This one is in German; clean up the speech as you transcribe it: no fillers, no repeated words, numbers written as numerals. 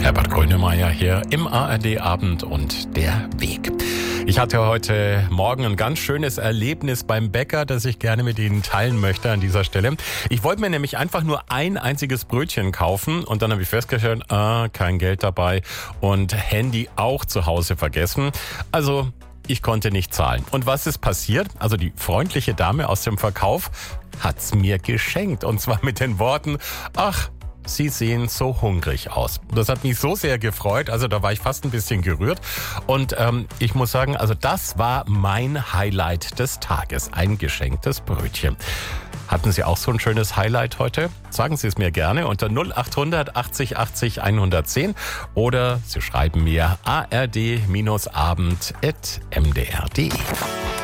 Herbert Grönemeyer hier im ARD-Abend und der Weg. Ich hatte heute Morgen ein ganz schönes Erlebnis beim Bäcker, das ich gerne mit Ihnen teilen möchte an dieser Stelle. Ich wollte mir nämlich einfach nur ein einziges Brötchen kaufen und dann habe ich festgestellt, kein Geld dabei und Handy auch zu Hause vergessen. Also ich konnte nicht zahlen. Und was ist passiert? Also die freundliche Dame aus dem Verkauf hat's mir geschenkt und zwar mit den Worten, ach, Sie sehen so hungrig aus. Das hat mich so sehr gefreut, also da war ich fast ein bisschen gerührt. Und ich muss sagen, also das war mein Highlight des Tages, ein geschenktes Brötchen. Hatten Sie auch so ein schönes Highlight heute? Sagen Sie es mir gerne unter 0800 80 80 110 oder Sie schreiben mir ard-abend@mdr.de.